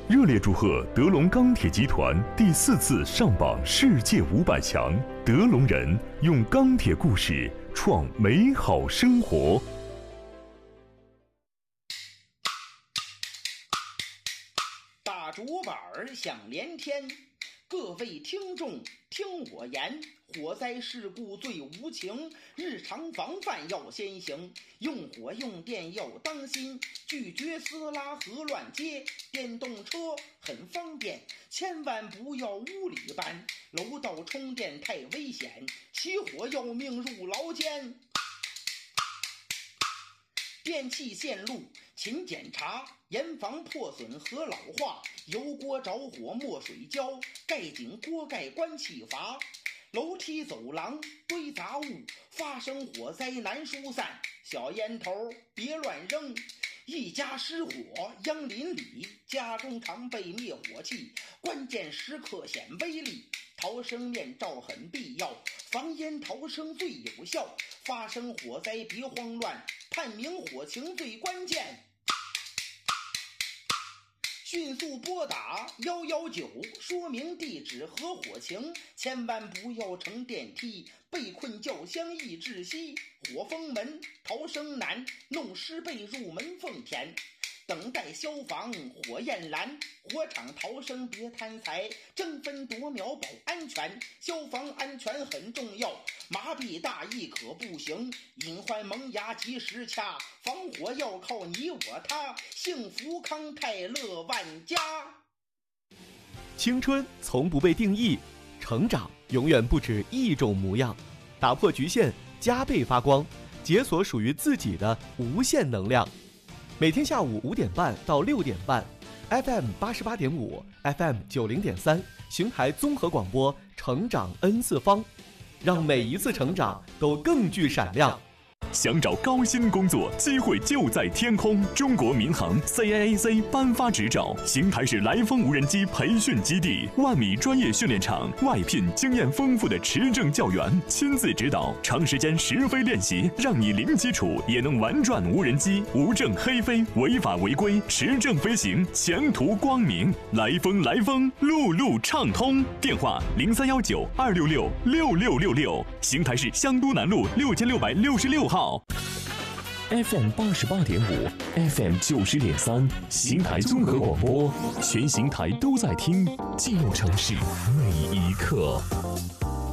热烈祝贺德龙钢铁集团第4次上榜世界500强，德龙人用钢铁故事创美好生活。 大竹板响连天，各位听众听我言，火灾事故最无情，日常防范要先行，用火用电要当心，拒绝私拉和乱接，电动车很方便，千万不要无理搬，楼道充电太危险，起火要命入牢监。电器线路勤检查，严防破损和老化，油锅着火没水浇，盖紧锅盖关气阀，楼梯走廊堆杂物，发生火灾难疏散，小烟头别乱扔，一家失火殃邻里，家中常备灭火器，关键时刻显威力，逃生面罩很必要，防烟逃生最有效，发生火灾别慌乱，判明火情最关键，迅速拨打119，说明地址和火情，千万不要乘电梯，被困轿厢易窒息，火封门逃生难，弄湿被入门缝填，等待消防火焰燃，火场逃生别贪财，争分夺秒保安全，消防安全很重要，麻痹大意可不行，隐患萌芽及时掐，防火要靠你我他，幸福康泰乐万家。 青春从不被定义，成长永远不止一种模样，打破局限，加倍发光，解锁属于自己的无限能量。每天下午5点半到6点半 FM 88.5 FM 90.3邢台综合广播，成长 N 次方，让每一次成长都更具闪亮。 想找高薪工作，机会就在天空。中国民航 CAAC 颁发执照，邢台市来风无人机培训基地，万米专业训练场，外聘经验丰富的持证教员，亲自指导，长时间实飞练习，让你零基础也能玩转无人机，无证黑飞，违法违规，持证飞行，前途光明。来风，路路畅通。电话0319-266-6666，邢台市香都南路6666号。 FM 88.5 FM 90.3邢台综合广播，全邢台都在听，记录城市每一刻。